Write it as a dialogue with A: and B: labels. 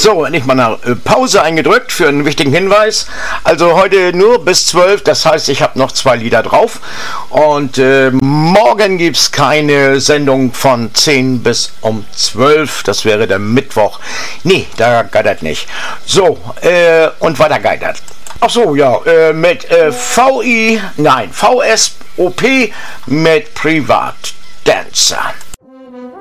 A: So, endlich mal eine Pause eingedrückt für einen wichtigen Hinweis. Also heute nur bis 12, das heißt, ich habe noch 2 Lieder drauf. Und morgen gibt es keine Sendung von 10 bis um 12. Das wäre der Mittwoch. Nee, da geitert nicht. So, und weiter geitert. Ach so, ja, mit VSOP mit Privatdancer.